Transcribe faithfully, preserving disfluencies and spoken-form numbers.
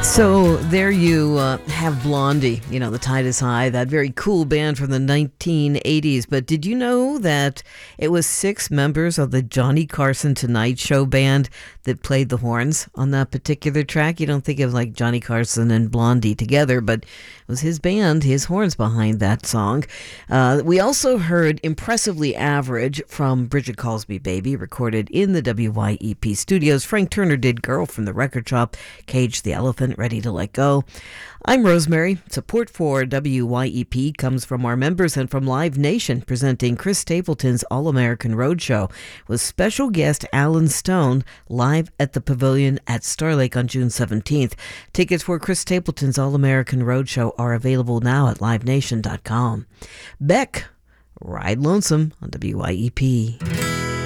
So there you uh, have Blondie, you know, The Tide is High, that very cool band from the nineteen eighties. But did you know that it was six members of the Johnny Carson Tonight Show band that played the horns on that particular track? You don't think of like Johnny Carson and Blondie together, but it was his band, his horns behind that song. Uh, we also heard Impressively Average from Bridget Cosby Baby, recorded in the W Y E P studios. Frank Turner did Girl from the Record Shop, Cage the Elephant, Ready to Let Go. I'm Rosemary. Support for W Y E P comes from our members and from Live Nation, presenting Chris Stapleton's All-American Roadshow with special guest Alan Stone live at the Pavilion at Star Lake on June seventeenth. Tickets for Chris Stapleton's All-American Roadshow are available now at live nation dot com. Beck, Ride Lonesome on W Y E P.